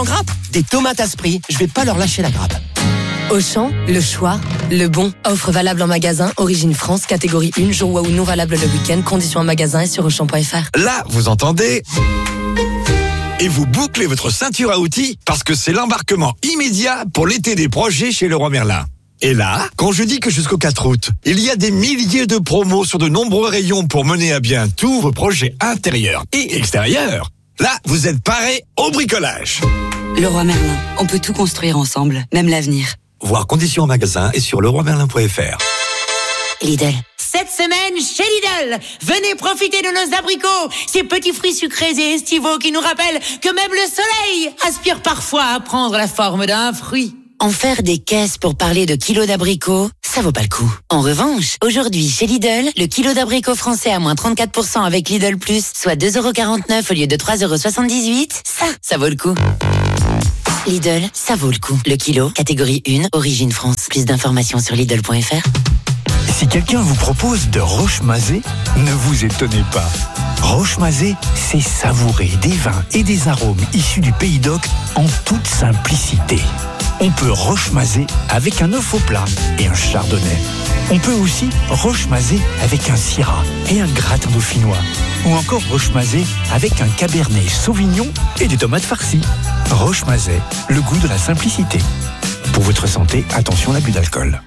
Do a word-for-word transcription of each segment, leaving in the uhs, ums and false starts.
En grappe, des tomates Asprix, je vais pas leur lâcher la grappe. Auchan, le choix, le bon. Offre valable en magasin, Origine France, catégorie un, jour ou non valable le week-end. Conditions en magasin et sur auchan point f r. Là, vous entendez ? Et vous bouclez votre ceinture à outils parce que c'est l'embarquement immédiat pour l'été des projets chez Leroy Merlin. Et là, quand je dis que jusqu'au quatre août, il y a des milliers de promos sur de nombreux rayons pour mener à bien tous vos projets intérieurs et extérieurs, là, vous êtes parés au bricolage. Leroy Merlin, on peut tout construire ensemble, même l'avenir. Voir conditions en magasin et sur leroy merlin point f r. Lidl. Cette semaine, chez Lidl, venez profiter de nos abricots, ces petits fruits sucrés et estivaux qui nous rappellent que même le soleil aspire parfois à prendre la forme d'un fruit. En faire des caisses pour parler de kilos d'abricots, ça vaut pas le coup. En revanche, aujourd'hui, chez Lidl, le kilo d'abricots français à moins trente-quatre pour cent avec Lidl Plus, soit deux euros quarante-neuf au lieu de trois euros soixante-dix-huit, ça, ça vaut le coup. Lidl, ça vaut le coup. Le kilo, catégorie un, Origine France. Plus d'informations sur Lidl point f r. Si quelqu'un vous propose de Roche-Mazé, ne vous étonnez pas. Roche-Mazé, c'est savourer des vins et des arômes issus du Pays d'Oc en toute simplicité. On peut Roche-Mazé avec un œuf au plat et un chardonnay. On peut aussi Roche-Mazé avec un syrah et un gratin dauphinois. Ou encore Roche-Mazé avec un cabernet sauvignon et des tomates farcies. Roche-Mazé, le goût de la simplicité. Pour votre santé, attention à l'abus d'alcool.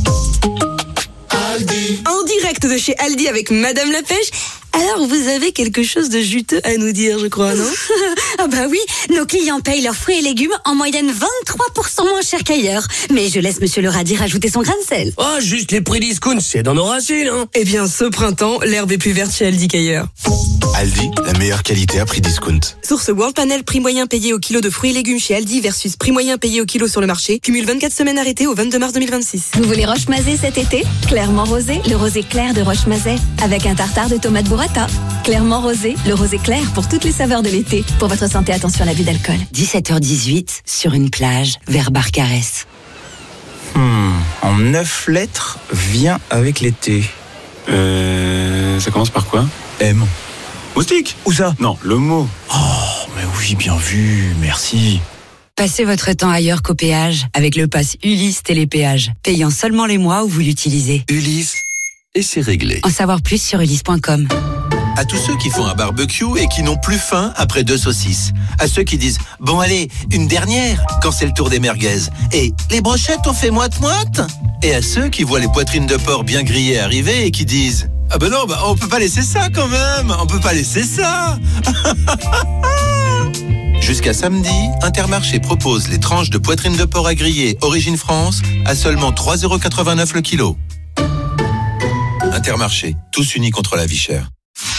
En direct de chez Aldi avec Madame la Pêche. Alors, vous avez quelque chose de juteux à nous dire, je crois, non? Ah bah oui, nos clients payent leurs fruits et légumes en moyenne vingt-trois pour cent moins cher qu'ailleurs. Mais je laisse Monsieur le Radis rajouter son grain de sel. Oh, juste les prix discount, c'est dans nos racines, hein. Eh bien, ce printemps, l'herbe est plus verte chez Aldi qu'ailleurs. Aldi, la meilleure qualité à prix discount. Source World Panel, prix moyen payé au kilo de fruits et légumes chez Aldi versus prix moyen payé au kilo sur le marché. Cumule vingt-quatre semaines arrêtées au vingt-deux mars deux mille vingt-six. Vous voulez Roche-Mazé cet été? Clairement rosé, le rosé clair de Roche-Mazé. Avec un tartare de tomates burrata. Clairement rosé, le rosé clair pour toutes les saveurs de l'été. Pour votre santé, attention à l'abus d'alcool. dix-sept heures dix-huit, sur une plage, vers Barcarès. Hmm, en neuf lettres, vient avec l'été. Euh... Ça commence par quoi? M. Moustique? Où ça? Non, le mot. Oh, mais oui, bien vu, merci. Passez votre temps ailleurs qu'au péage avec le pass Ulysse Télépéage, payant seulement les mois où vous l'utilisez. Ulysse, et c'est réglé. En savoir plus sur ulysse point com. À tous ceux qui font un barbecue et qui n'ont plus faim après deux saucisses. À ceux qui disent « Bon allez, une dernière » quand c'est le tour des merguez. Et « Les brochettes ont fait moite-moite » Et à ceux qui voient les poitrines de porc bien grillées arriver et qui disent « Ah ben non, bah on peut pas laisser ça quand même, on peut pas laisser ça » Jusqu'à samedi, Intermarché propose les tranches de poitrine de porc à griller Origine France à seulement trois euros quatre-vingt-neuf le kilo. Intermarché, tous unis contre la vie chère.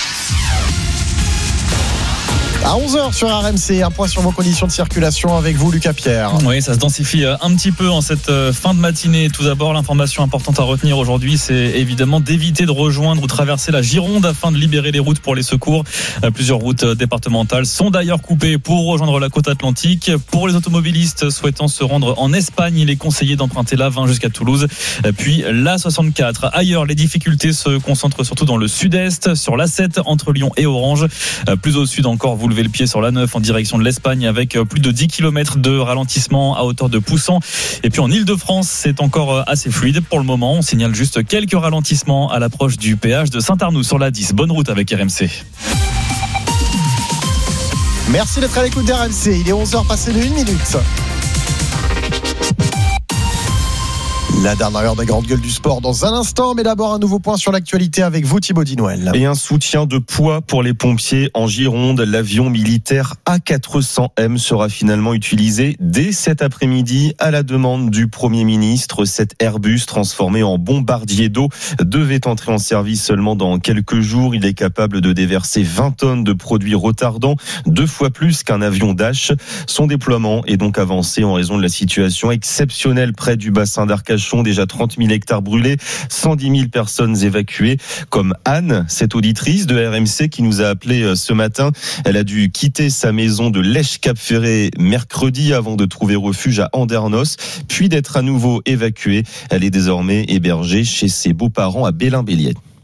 À onze heures sur R M C, un point sur vos conditions de circulation avec vous, Lucas Pierre. Oui, ça se densifie un petit peu en cette fin de matinée. Tout d'abord, l'information importante à retenir aujourd'hui, c'est évidemment d'éviter de rejoindre ou traverser la Gironde afin de libérer les routes pour les secours. Plusieurs routes départementales sont d'ailleurs coupées pour rejoindre la côte atlantique. Pour les automobilistes souhaitant se rendre en Espagne, il est conseillé d'emprunter l'A vingt jusqu'à Toulouse, puis l'A soixante-quatre. Ailleurs, les difficultés se concentrent surtout dans le sud-est, sur l'A sept entre Lyon et Orange. Plus au sud encore, vous levez le pied sur l'A neuf en direction de l'Espagne avec plus de dix kilomètres de ralentissement à hauteur de Poussan. Et puis en Ile-de-France, c'est encore assez fluide pour le moment. On signale juste quelques ralentissements à l'approche du péage de Saint-Arnoux sur l'A dix. Bonne route avec R M C. Merci d'être à l'écoute d'R M C. Il est onze heures passé de une minute. La dernière heure des grandes gueules du sport dans un instant, mais d'abord un nouveau point sur l'actualité avec vous, Thibaut Dinouel. Et un soutien de poids pour les pompiers en Gironde. L'avion militaire A quatre cents M sera finalement utilisé dès cet après-midi à la demande du Premier ministre. Cet Airbus transformé en bombardier d'eau devait entrer en service seulement dans quelques jours. Il est capable de déverser vingt tonnes de produits retardants, deux fois plus qu'un avion Dash. Son déploiement est donc avancé en raison de la situation exceptionnelle près du bassin d'Arcachon. Déjà trente mille hectares brûlés, cent dix mille personnes évacuées, comme Anne, cette auditrice de R M C qui nous a appelé ce matin. Elle a dû quitter sa maison de Lèche-Cap-Ferré mercredi avant de trouver refuge à Andernos, puis d'être à nouveau évacuée. Elle est désormais hébergée chez ses beaux-parents à Bélin-Bélier.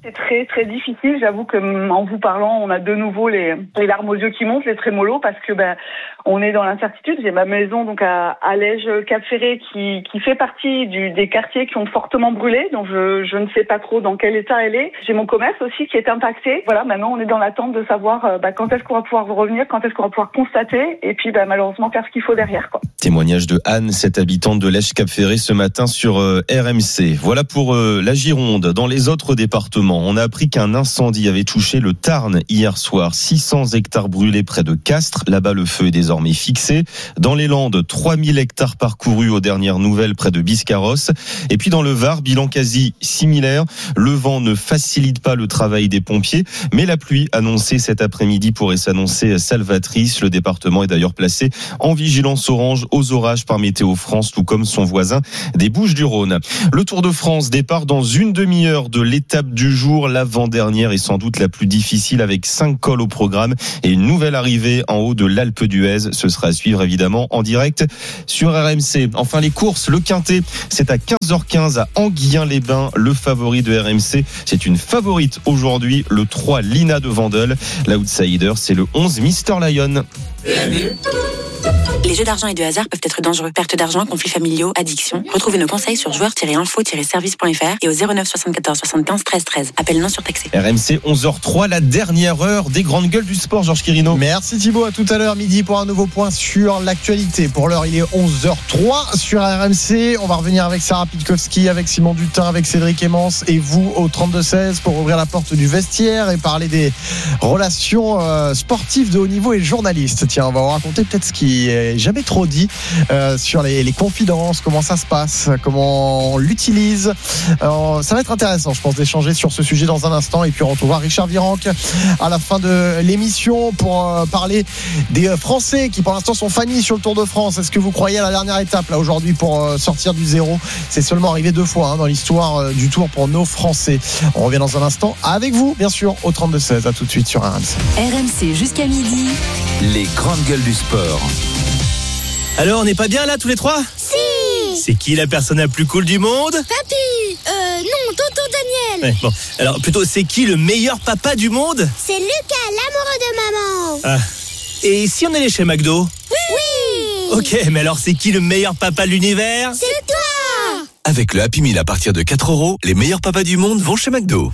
C'est très très difficile. J'avoue que en vous parlant, on a de nouveau les, les larmes aux yeux qui montent, les trémolos, parce que ben on est dans l'incertitude. J'ai ma maison donc à, à Lège-Cap-Ferré qui qui fait partie du, des quartiers qui ont fortement brûlé, donc je je ne sais pas trop dans quel état elle est. J'ai mon commerce aussi qui est impacté. Voilà, maintenant on est dans l'attente de savoir euh, ben, quand est-ce qu'on va pouvoir revenir, quand est-ce qu'on va pouvoir constater, et puis ben, malheureusement faire ce qu'il faut derrière, quoi. Témoignage de Anne, cette habitante de Lège-Cap-Ferré ce matin sur euh, R M C. Voilà pour euh, la Gironde. Dans les autres départements, on a appris qu'un incendie avait touché le Tarn hier soir. six cents hectares brûlés près de Castres. Là-bas, le feu est désormais fixé. Dans les Landes, trois mille hectares parcourus aux dernières nouvelles près de Biscarrosse. Et puis dans le Var, bilan quasi similaire. Le vent ne facilite pas le travail des pompiers, mais la pluie annoncée cet après-midi pourrait s'annoncer salvatrice. Le département est d'ailleurs placé en vigilance orange aux orages par Météo France, tout comme son voisin des Bouches-du-Rhône. Le Tour de France départ dans une demi-heure de l'étape du jour. L'avant-dernière est sans doute la plus difficile avec cinq cols au programme et une nouvelle arrivée en haut de l'Alpe d'Huez. Ce sera à suivre évidemment en direct sur R M C. Enfin les courses, le Quintet, c'est à quinze heures quinze à Anguien-les-Bains, le favori de R M C. C'est une favorite aujourd'hui, le trois Lina de Vendel. L'outsider, c'est le onze Mister Lion. Les jeux d'argent et de hasard peuvent être dangereux. Perte d'argent, conflits familiaux, addiction. Retrouvez nos conseils sur joueurs tiret info tiret service point f r et au zéro neuf soixante-quatorze soixante-quinze treize treize. Appel non surtaxé. R M C onze heures trois, la dernière heure des grandes gueules du sport, Georges Quirino. Merci Thibaut, à tout à l'heure midi pour un nouveau point sur l'actualité. Pour l'heure, il est onze heures trois sur R M C. On va revenir avec Sarah Pitkowski, avec Simon Dutin, avec Cédric Emmence et vous au trente-deux seize pour ouvrir la porte du vestiaire et parler des relations euh, sportives de haut niveau et journalistes. Tiens, on va vous raconter peut-être ce qui est jamais trop dit euh, sur les, les confidences, comment ça se passe, comment on l'utilise. Alors, ça va être intéressant, je pense, d'échanger sur ce sujet dans un instant. Et puis on retrouvera Richard Virenque à la fin de l'émission pour euh, parler des Français qui pour l'instant sont fannis sur le Tour de France. Est-ce que vous croyez à la dernière étape là aujourd'hui pour euh, sortir du zéro? C'est seulement arrivé deux fois hein, dans l'histoire euh, du Tour pour nos Français. On revient dans un instant avec vous, bien sûr, au trente-deux seize. À tout de suite sur R M C. R M C jusqu'à midi. Les grandes gueules du sport. Alors, on n'est pas bien là tous les trois? Si. C'est qui la personne la plus cool du monde? Papy. Euh, non, tonton Daniel. Ouais, bon. Alors, plutôt, c'est qui le meilleur papa du monde? C'est Lucas, l'amoureux de maman. Ah. Et si on allait chez McDo? Oui. Ok, mais alors c'est qui le meilleur papa de l'univers? C'est toi. Avec le Happy Meal à partir de quatre euros, les meilleurs papas du monde vont chez McDo.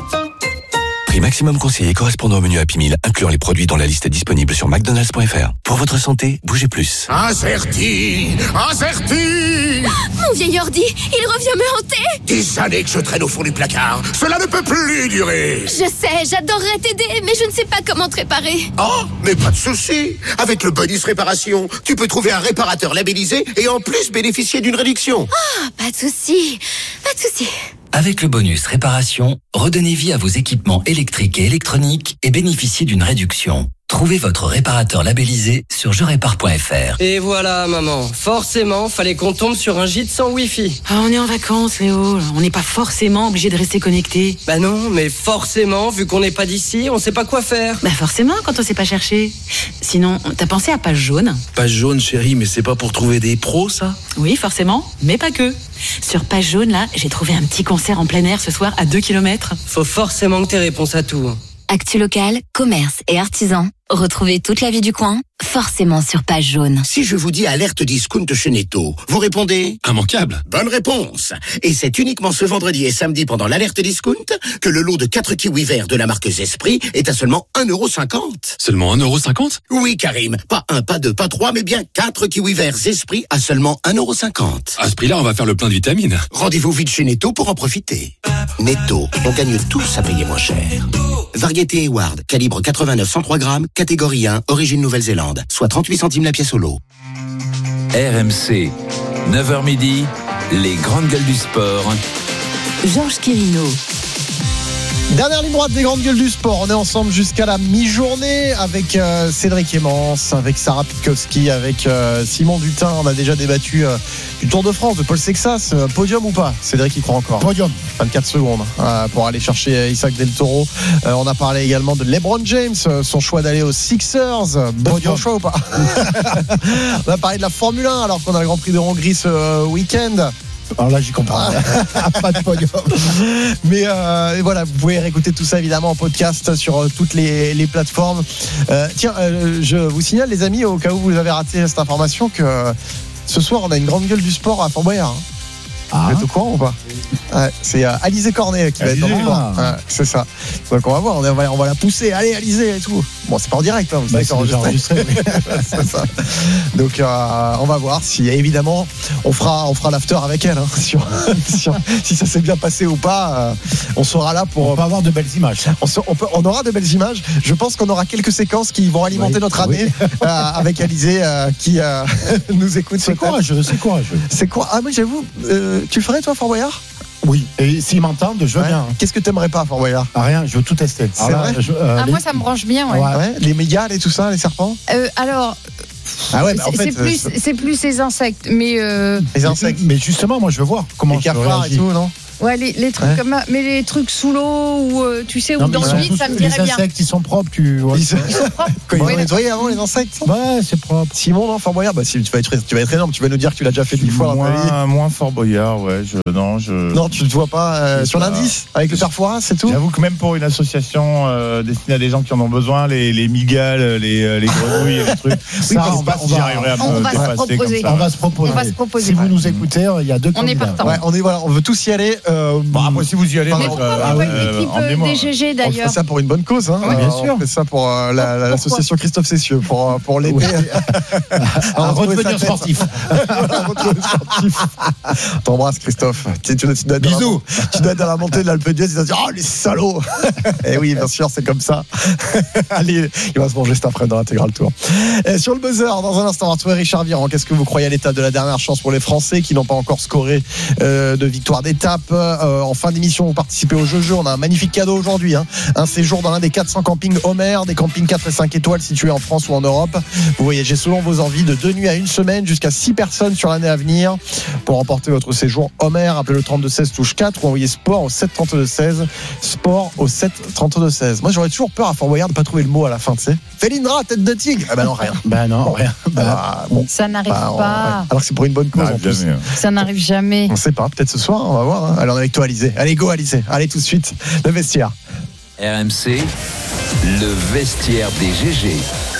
Prix maximum conseillé correspondant au menu Happy Meal, incluant les produits dont la liste est disponible sur mcdonalds point f r. Pour votre santé, bougez plus. Incerti, incerti. Mon vieil ordi, il revient me hanter. Des années que je traîne au fond du placard. Cela ne peut plus durer. Je sais, j'adorerais t'aider, mais je ne sais pas comment te réparer. Oh, mais pas de souci. Avec le bonus réparation, tu peux trouver un réparateur labellisé et en plus bénéficier d'une réduction. Ah, oh, pas de souci, pas de souci. Avec le bonus réparation, redonnez vie à vos équipements électriques et électroniques et bénéficiez d'une réduction. Trouvez votre réparateur labellisé sur je répare point f r. Et voilà, maman. Forcément, fallait qu'on tombe sur un gîte sans Wi-Fi. Ah, on est en vacances, Léo. On n'est pas forcément obligé de rester connecté. Bah non, mais forcément, vu qu'on n'est pas d'ici, on sait pas quoi faire. Bah forcément, quand on sait pas chercher. Sinon, t'as pensé à Page Jaune? Page Jaune, chérie, mais c'est pas pour trouver des pros, ça? Oui, forcément, mais pas que. Sur Page Jaune, là, j'ai trouvé un petit concert en plein air ce soir à deux kilomètres. Faut forcément que t'aies réponse à tout. Actu locale, commerce et artisans. Retrouvez toute la vie du coin, forcément sur Page Jaune. Si je vous dis alerte discount chez Netto, vous répondez immanquable. Bonne réponse. Et c'est uniquement ce vendredi et samedi pendant l'alerte discount que le lot de quatre kiwis verts de la marque Zespri est à seulement un euro cinquante. Seulement un euro cinquante? Oui, Karim. Pas un, pas deux, pas trois, mais bien quatre kiwis verts Zespri à seulement un euro cinquante. À ce prix-là, on va faire le plein de vitamines. Rendez-vous vite chez Netto pour en profiter. Netto, on gagne tous à payer moins cher. Variété Eward, calibre quatre-vingt-neuf cent trois grammes, catégorie un, origine Nouvelle-Zélande, soit trente-huit centimes la pièce au lot. R M C, neuf heures midi, les grandes gueules du sport. Georges Quirino. Dernière ligne droite des grandes gueules du sport. On est ensemble jusqu'à la mi-journée avec euh, Cédric Emmence, avec Sarah Pitkowski, avec euh, Simon Dutin. On a déjà débattu euh, du Tour de France, de Paul Sexas. Euh, podium ou pas? Cédric y croit encore. Podium. vingt-quatre secondes euh, pour aller chercher Isaac Del Toro. Euh, on a parlé également de LeBron James, euh, son choix d'aller aux Sixers. Bon, bon choix ou pas? On a parlé de la Formule un alors qu'on a le Grand Prix de Hongrie ce euh, week-end. Alors là, j'y comprends. Pas de podium. Mais euh, voilà, vous pouvez réécouter tout ça évidemment en podcast sur euh, toutes les, les plateformes. Euh, tiens, euh, je vous signale les amis, au cas où vous avez raté cette information, que euh, ce soir on a une grande gueule du sport à Fort-Boyard. Hein. Ah. Vous êtes au courant ou pas? Ouais, c'est euh, Alizé Cornet qui Alizé, va être dans le sport. Ouais, c'est ça. Donc on va voir, on va, on va la pousser. Allez, Alizé et tout. Bon, c'est pas en direct, hein, vous bah, savez, c'est enregistré. C'est ça. Donc euh, on va voir si évidemment on fera, on fera l'after avec elle. Hein, sur, sur, si ça s'est bien passé ou pas, euh, on sera là pour. On peut avoir de belles images. On, se, on, peut, on aura de belles images. Je pense qu'on aura quelques séquences qui vont alimenter oui, notre année oui. euh, avec Alizé euh, qui euh, nous écoute. C'est courageux, c'est courageux. C'est quoi? Ah, moi j'avoue. Euh, tu ferais toi Fort Boyard? Oui, et s'ils m'entendent, je veux ouais. bien. Qu'est-ce que t'aimerais pas, Fort Boyard? Ah, rien, je veux tout tester. C'est vrai je, euh, ah, les... Moi, ça me branche bien, ouais. ouais, ouais. Les mégales et tout ça, les serpents euh, Alors. Ah ouais, bah en c'est, fait, c'est, plus, euh, c'est plus les insectes, mais. Euh... Les insectes. Mais justement, moi, je veux voir comment les cafards et tout, non? Ouais, les, les trucs ouais. comme mais les trucs sous l'eau ou euh, tu sais, non, ou dans le vide, ça me dirait bien. Les insectes, ils sont propres, tu vois. Ils sont, ils sont propres. Quand ils ont nettoyé avant les insectes. Ouais, c'est propre. Simon, non, Fort Boyard, bah si tu vas être, tu vas être énorme, tu vas nous dire que tu l'as déjà fait dix fois dans ta vie. Moins Fort Boyard, ouais. Je, non, je. Non, tu ne te vois pas euh, sur pas. L'indice avec le Perforas, c'est tout. J'avoue que même pour une association euh, destinée à des gens qui en ont besoin, les, les migales, les, les grenouilles, les trucs. Oui, ça, on va, on va, on va se proposer. On va se proposer. On va se proposer. Si vous nous écoutez, il y a deux candidats. On est partant. Ouais, on est voilà, on veut tous y aller. Si vous y allez, mais pourquoi euh, pas une équipe euh, des G G d'ailleurs? On fait ça pour une bonne cause, hein. Oui, bien sûr. On fait ça pour euh, la, la, l'association Christophe Cessieux, pour, pour l'aider à redevenir sportif. T'embrasses, Christophe. Tu, tu, tu dois Bisous. La, tu dois être à la montée de l'Alpe d'Huez, tu dois dire, oh les salauds. Et oui, bien sûr, c'est comme ça. Allez, il va se manger cet après dans l'intégral tour. Et sur le buzzer, dans un instant, on va retrouver Richard Viran. Qu'est-ce que vous croyez à l'étape de la dernière chance pour les Français qui n'ont pas encore scoré euh, de victoire d'étape? Euh, en fin d'émission, vous participez au jeu-jeu. On a un magnifique cadeau aujourd'hui. Hein. Un séjour dans l'un des quatre cents campings Homer, des campings quatre et cinq étoiles situés en France ou en Europe. Vous voyagez selon vos envies de deux nuits à une semaine jusqu'à six personnes sur l'année à venir. Pour remporter votre séjour Homer, appelez le trente-deux seize touche quatre ou envoyez sport au sept trente-deux seize. Sport au sept trente-deux seize. Moi, j'aurais toujours peur à Fort Boyard de ne pas trouver le mot à la fin, tu sais. Felindra, tête de tigre. Ah ben non, rien. Ben non, bon. rien. Bah, bon. Ça n'arrive bah, on, pas. Ouais. Alors que c'est pour une bonne cause bah, en plus. Jamais. Ça n'arrive jamais. On sait pas. Peut-être ce soir, on va voir. Hein. Allez, on est avec toi, Alizé. Allez, go, Alizé. Allez, tout de suite, le vestiaire. R M C, le vestiaire des G G.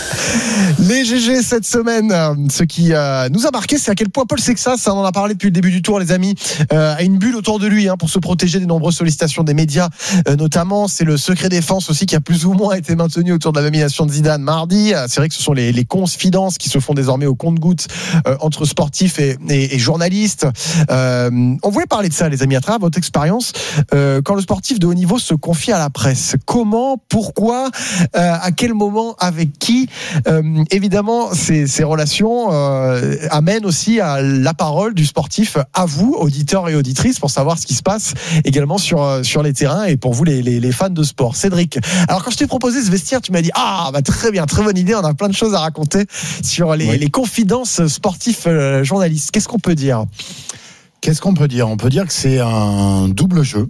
Les G G cette semaine, ce qui euh, nous a marqué, c'est à quel point Paul Sexas, on en a parlé depuis le début du tour, les amis, euh, a une bulle autour de lui hein, pour se protéger des nombreuses sollicitations des médias, euh, notamment. C'est le secret défense aussi qui a plus ou moins été maintenu autour de la nomination de Zidane mardi. C'est vrai que ce sont les, les confidences qui se font désormais au compte-gouttes euh, entre sportifs et, et, et journalistes. Euh, on voulait parler de ça, les amis, à travers votre expérience. Euh, quand le sportif de haut niveau se confie à la presse, comment, pourquoi, euh, à quel moment, avec qui? Euh, évidemment, ces, ces relations euh, amènent aussi à la parole du sportif à vous, auditeurs et auditrices, pour savoir ce qui se passe également sur, sur les terrains et pour vous, les, les, les fans de sport. Cédric, alors quand je t'ai proposé ce vestiaire, tu m'as dit « Ah, bah, très bien, très bonne idée, on a plein de choses à raconter sur les, oui. les confidences sportifs euh, journalistes. » Qu'est-ce qu'on peut dire ? Qu'est-ce qu'on peut dire ? On peut dire que c'est un double jeu.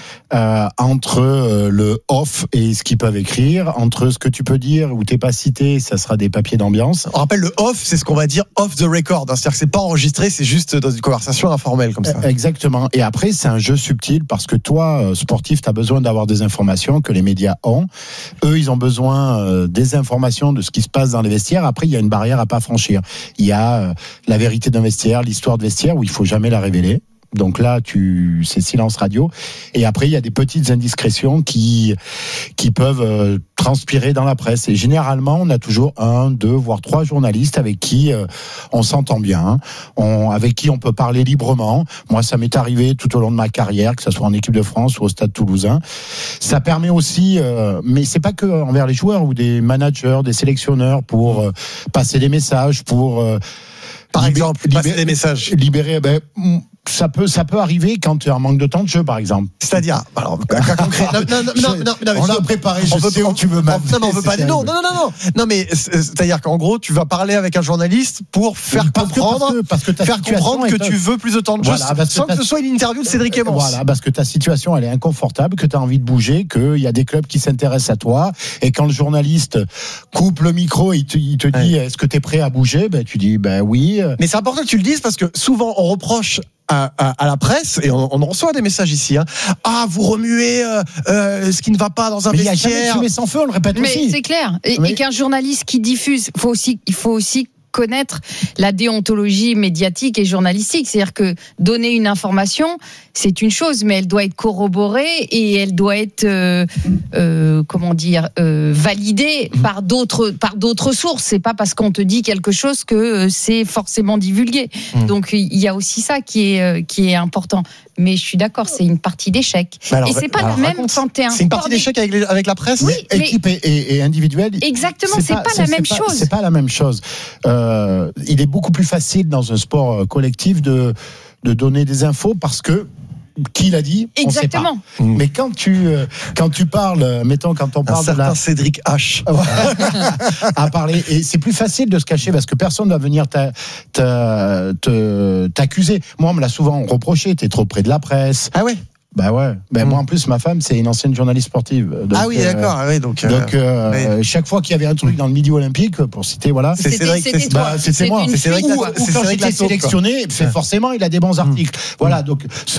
Euh, entre euh, le off et ce qu'ils peuvent écrire, entre ce que tu peux dire ou t'es pas cité, ça sera des papiers d'ambiance. On rappelle le off, c'est ce qu'on va dire off the record, hein, c'est-à-dire que c'est pas enregistré, c'est juste dans une conversation informelle comme ça. Euh, exactement. Et après, c'est un jeu subtil parce que toi, sportif, t'as besoin d'avoir des informations que les médias ont. Eux, ils ont besoin euh, des informations de ce qui se passe dans les vestiaires. Après, il y a une barrière à pas franchir. Il y a euh, la vérité d'un vestiaire, l'histoire de vestiaire où il faut jamais la révéler. Donc là, tu, c'est silence radio. Et après, il y a des petites indiscrétions qui, qui peuvent euh, transpirer dans la presse. Et généralement, on a toujours un, deux, voire trois journalistes avec qui euh, on s'entend bien, on, avec qui on peut parler librement. Moi, ça m'est arrivé tout au long de ma carrière, que ce soit en équipe de France ou au Stade Toulousain. Ça permet aussi, euh, mais c'est pas que envers les joueurs ou des managers, des sélectionneurs pour euh, passer des messages, pour euh, par libérer, exemple, libérer, passer des messages. Libérer, ben. Ça peut, ça peut arriver quand tu as un manque de temps de jeu, par exemple. C'est-à-dire, alors, cas concret. Non, non, non, non, non, non, on l'a préparé. Je on sais veut, où tu veux m'amener. Non, non, on veut pas. Non, non, non, non, non. Mais c'est-à-dire qu'en gros, tu vas parler avec un journaliste pour faire parce comprendre, que, parce que, parce que faire comprendre que tu veux plus de temps de jeu, voilà, sans que, que ce soit une interview de Cédric Emmons. Voilà, parce que ta situation, elle est inconfortable, que tu as envie de bouger, qu'il y a des clubs qui s'intéressent à toi, et quand le journaliste coupe le micro, il te, il te dit, ouais. Est-ce que tu es prêt à bouger? Ben, tu dis, ben oui. Mais c'est important que tu le dises parce que souvent, on reproche à, à, à la presse, et on, on en reçoit des messages ici, hein. Ah, vous remuez euh, euh, ce qui ne va pas dans un mais vestiaire. Il y a jamais de fumée sans feu, on le répète Mais aussi. c'est clair. Et, Mais- et qu'un journaliste qui diffuse, faut aussi, il faut aussi connaître la déontologie médiatique et journalistique. C'est-à-dire que donner une information, c'est une chose, mais elle doit être corroborée et elle doit être, euh, euh, comment dire, euh, validée Mmh. par d'autres, par d'autres sources. C'est pas parce qu'on te dit quelque chose que euh, c'est forcément divulgué. Mmh. Donc il y a aussi ça qui est, euh, qui est important. Mais je suis d'accord, c'est une partie d'échec. Mais alors, et c'est pas alors, la même raconte. quand t'es un C'est une partie sportif. d'échec avec, les- avec la presse. Oui, mais- Équipe et, et, et individuelle. Exactement, c'est pas la même pas- chose. C'est pas la même chose. Euh, il est beaucoup plus facile dans un sport euh, collectif de, de donner des infos parce que qui l'a dit, on sait pas. Exactement. Mais quand tu euh, quand tu parles, euh, mettons quand on Un parle de certain la Cédric H. à parler et c'est plus facile de se cacher parce que personne va venir t'a- t'a- te- t'accuser. Moi on me l'a souvent reproché, t'es trop près de la presse. Ah ouais. Bah ouais. Ben Mm. moi en plus ma femme c'est une ancienne journaliste sportive. Donc, Ah oui, euh, d'accord. Ah oui, donc, euh, donc euh, oui. chaque fois qu'il y avait un truc dans le Midi Olympique, pour citer voilà, C'est C'était- Cédric, c'était c'est- toi. bah, c'était C'est moi. une C'est Cédric fille. Ou, Latour. ou C'est quand Cédric j'étais Latour, quoi. sélectionné, c'est forcément il a des bons articles. Voilà donc